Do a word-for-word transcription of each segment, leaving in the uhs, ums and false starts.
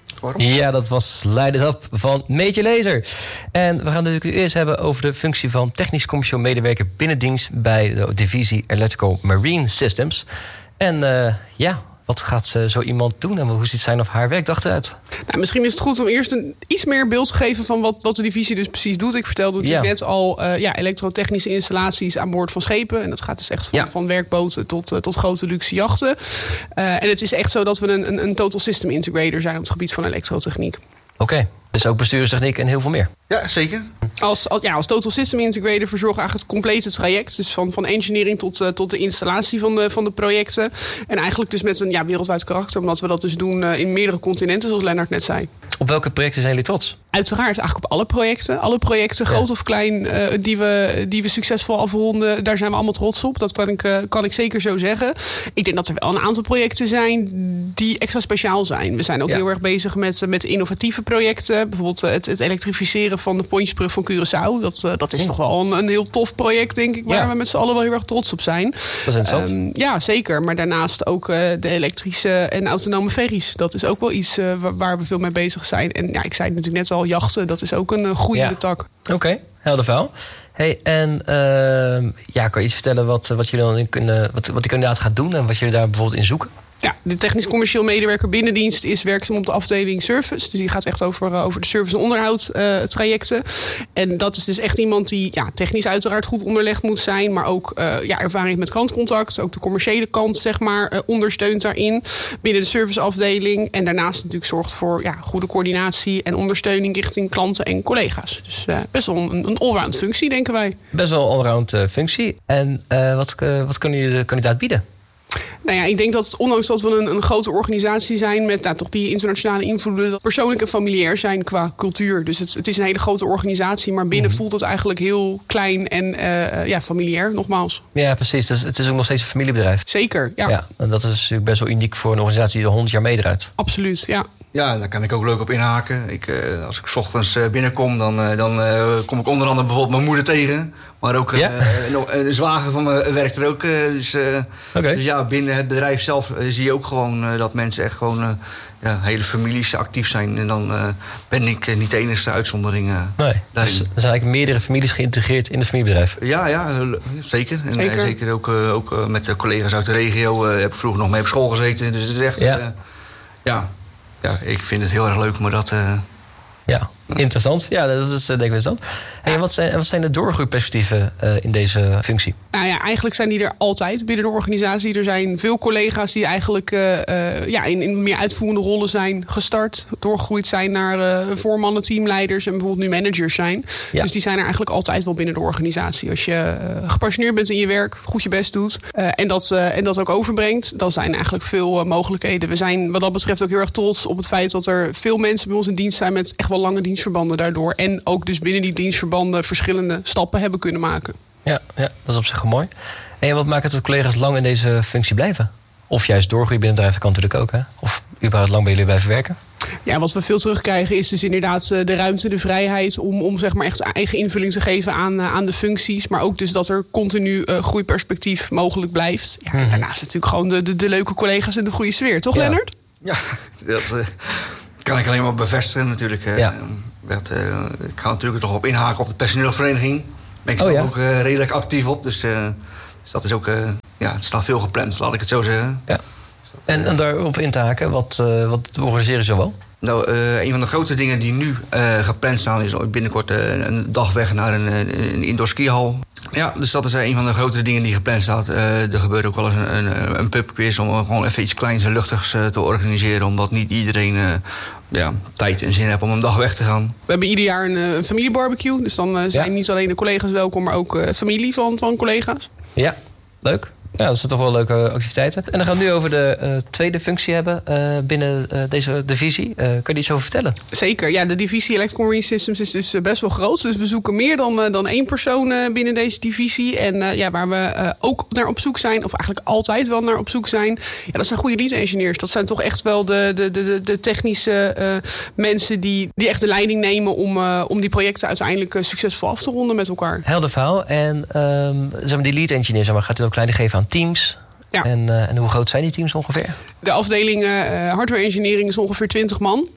Waarom? Ja, dat was Light It Up van Major Lazer. En we gaan het natuurlijk eerst hebben over de functie van technisch commercieel medewerker binnendienst bij de divisie Electrical Marine Systems. En uh, ja, wat gaat uh, zo iemand doen en hoe ziet zijn of haar werkdag eruit? Nou, misschien is het goed om eerst een iets meer beeld te geven van wat, wat de divisie dus precies doet. Ik vertelde natuurlijk ja. net al uh, ja, elektrotechnische installaties aan boord van schepen. En dat gaat dus echt van, ja. van werkboten tot, uh, tot grote luxe jachten. Uh, en het is echt zo dat we een, een, een total system integrator zijn op het gebied van elektrotechniek. Oké, okay. Dus ook bestuurstechniek en heel veel meer. Ja, zeker. Als, als, ja, als Total System Integrator verzorgen we eigenlijk het complete traject. Dus van, van engineering tot, uh, tot de installatie van de, van de projecten. En eigenlijk dus met een ja, wereldwijd karakter. Omdat we dat dus doen uh, in meerdere continenten, zoals Lennart net zei. Op welke projecten zijn jullie trots? Uiteraard eigenlijk op alle projecten. Alle projecten, ja. groot of klein, uh, die, we, die we succesvol afronden. Daar zijn we allemaal trots op. Dat kan ik, uh, kan ik zeker zo zeggen. Ik denk dat er wel een aantal projecten zijn die extra speciaal zijn. We zijn ook ja. heel erg bezig met, met innovatieve projecten. Bijvoorbeeld het, het elektrificeren van de Pontjesbrug van Curaçao. Dat, uh, dat is toch wel een, een heel tof project, denk ik. Waar ja. we met z'n allen wel heel erg trots op zijn. Dat is interessant. Um, ja, zeker. Maar daarnaast ook uh, de elektrische en autonome ferries. Dat is ook wel iets uh, waar we veel mee bezig zijn. En ja, ik zei het natuurlijk net al, jachten. Dat is ook een uh, groeiende ja. tak. Oké, okay. Helder verhaal. Hey, en uh, ja, kan je iets vertellen wat, wat jullie dan kunnen, wat, wat die kandidaat gaat doen en wat jullie daar bijvoorbeeld in zoeken? Ja, de technisch commercieel medewerker binnendienst is werkzaam op de afdeling service. Dus die gaat echt over, uh, over de service- en onderhoud uh, trajecten. En dat is dus echt iemand die ja, technisch uiteraard goed onderlegd moet zijn. Maar ook uh, ja, ervaring met klantcontact. Ook de commerciële kant zeg maar, uh, ondersteunt daarin. Binnen de serviceafdeling. En daarnaast natuurlijk zorgt voor ja, goede coördinatie en ondersteuning richting klanten en collega's. Dus uh, best wel een, een allround functie, denken wij. Best wel een allround uh, functie. En uh, wat, uh, wat kunnen jullie de kandidaat bieden? Nou ja, ik denk dat ondanks dat we een, een grote organisatie zijn met nou, toch die internationale invloeden, dat persoonlijk en familiair zijn qua cultuur. Dus het, het is een hele grote organisatie, maar binnen voelt het eigenlijk heel klein en uh, ja, familiair, nogmaals. Ja, precies. Dus het is ook nog steeds een familiebedrijf. Zeker, ja. ja. En dat is natuurlijk best wel uniek voor een organisatie die al honderd jaar meedraait. Absoluut, ja. Ja, daar kan ik ook leuk op inhaken. Ik, uh, als ik 's ochtends uh, binnenkom, dan, uh, dan uh, kom ik onder andere bijvoorbeeld mijn moeder tegen. Maar ook uh, ja. uh, de zwager van me werkt er ook. Uh, dus, uh, okay. dus ja, binnen het bedrijf zelf uh, zie je ook gewoon uh, dat mensen echt gewoon uh, ja, hele families actief zijn. En dan uh, ben ik uh, niet de enige uitzondering uh, nee, dus er zijn eigenlijk meerdere families geïntegreerd in het familiebedrijf. Ja, ja, zeker. En zeker, uh, zeker ook, uh, ook uh, met de collega's uit de regio. Uh, heb ik vroeger nog mee op school gezeten. Dus het is echt... Ja. Uh, ja. Ja, ik vind het heel erg leuk, maar dat... Uh... Ja, interessant. Ja, dat is denk ik interessant. Hey, en wat zijn, wat zijn de doorgroeiperspectieven uh, in deze functie? Nou ja, eigenlijk zijn die er altijd binnen de organisatie. Er zijn veel collega's die eigenlijk uh, uh, ja, in, in meer uitvoerende rollen zijn gestart. Doorgegroeid zijn naar uh, voormannen, teamleiders en bijvoorbeeld nu managers zijn. Ja. Dus die zijn er eigenlijk altijd wel binnen de organisatie. Als je uh, gepassioneerd bent in je werk, goed je best doet uh, en, dat, uh, en dat ook overbrengt, dan zijn er eigenlijk veel uh, mogelijkheden. We zijn wat dat betreft ook heel erg trots op het feit dat er veel mensen bij ons in dienst zijn met echt wel lange dienstverbanden daardoor. En ook dus binnen die dienstverbanden verschillende stappen hebben kunnen maken. Ja, ja, dat is op zich mooi. En wat maakt het dat collega's lang in deze functie blijven? Of juist doorgroeien binnen het bedrijf, kan natuurlijk ook, hè? Of überhaupt lang bij jullie blijven werken? Ja, wat we veel terugkrijgen is dus inderdaad de ruimte, de vrijheid om, om zeg maar echt eigen invulling te geven aan, aan de functies. Maar ook dus dat er continu uh, groeiperspectief mogelijk blijft. Ja, mm-hmm. Daarnaast natuurlijk gewoon de, de, de leuke collega's en de goede sfeer, toch ja. Lennart? Ja, dat uh, kan ik alleen maar bevestigen natuurlijk. Uh, ja. dat, uh, ik ga natuurlijk toch op inhaken op de personeelvereniging. Ben ik oh, ja. ook uh, redelijk actief op. Dus, uh, dus dat is ook, uh, ja, het staat veel gepland, laat ik het zo zeggen. Ja. En, en daarop in te haken, wat, uh, wat organiseren ze wel? Nou, uh, een van de grote dingen die nu uh, gepland staan is binnenkort uh, een dag weg naar een, een indoor skihal. Ja, dus dat is uh, een van de grote dingen die gepland staat. Uh, er gebeurt ook wel eens een, een, een pubquiz om gewoon even iets kleins en luchtigs uh, te organiseren. Omdat niet iedereen uh, ja, tijd en zin heeft om een dag weg te gaan. We hebben ieder jaar een, een familiebarbecue. Dus dan uh, zijn ja. niet alleen de collega's welkom, maar ook uh, familie van, van collega's. Ja, leuk. Ja, dat zijn toch wel leuke activiteiten. En dan gaan we nu over de uh, tweede functie hebben uh, binnen uh, deze divisie. Uh, kun je iets over vertellen? Zeker. Ja, de divisie Electrical Marine Systems is dus best wel groot. Dus we zoeken meer dan, uh, dan één persoon uh, binnen deze divisie. En uh, ja, waar we uh, ook naar op zoek zijn, of eigenlijk altijd wel naar op zoek zijn, ja, dat zijn goede lead engineers. Dat zijn toch echt wel de, de, de, de technische uh, mensen die, die echt de leiding nemen om, uh, om die projecten uiteindelijk uh, succesvol af te ronden met elkaar. Helder verhaal. En um, zeg maar, die lead engineers, zeg maar, gaat het ook leiding geven aan teams? Ja. En, uh, en hoe groot zijn die teams ongeveer? De afdeling uh, hardware engineering is ongeveer twintig man.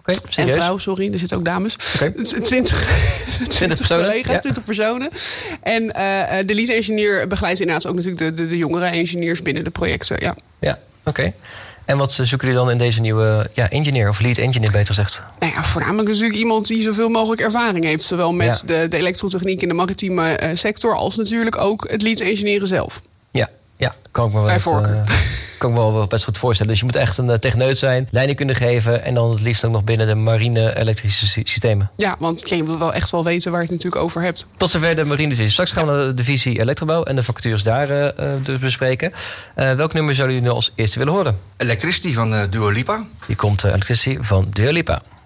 Okay, en vrouw, sorry, er zitten ook dames. Okay. twintig, twintig personen. Collega's, ja. twintig personen. En uh, de lead engineer begeleidt inderdaad ook natuurlijk de, de, de jongere engineers binnen de projecten. Ja, ja oké. Okay. En wat zoeken jullie dan in deze nieuwe ja, engineer, of lead engineer beter gezegd? Nou ja, voornamelijk natuurlijk iemand die zoveel mogelijk ervaring heeft. Zowel met ja. de, de elektrotechniek in de maritieme uh, sector, als natuurlijk ook het lead engineeren zelf. Ja, ja, kan ik me wel, echt, uh, kan ik me wel best goed voorstellen. Dus je moet echt een uh, techneut zijn, leiding kunnen geven en dan het liefst ook nog binnen de marine elektrische systemen. Ja, want je wil wel echt wel weten waar je het natuurlijk over hebt. Tot zover de marine divisie. Straks gaan we naar de divisie elektrobouw en de vacatures daar uh, dus bespreken. Uh, welk nummer zouden jullie nu als eerste willen horen? Electricity van uh, Dua Lipa. Hier komt uh, Electricity van Dua Lipa.